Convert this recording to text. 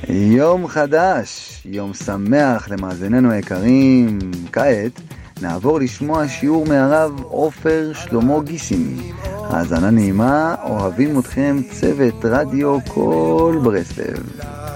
יום חדש, יום שמח למאזיננו היקרים. כעת נעבור לשמוע שיעור מהרב עופר שלמה גיסים. האזנה נעימה, אוהבים אתכם צוות רדיו כל ברסלב.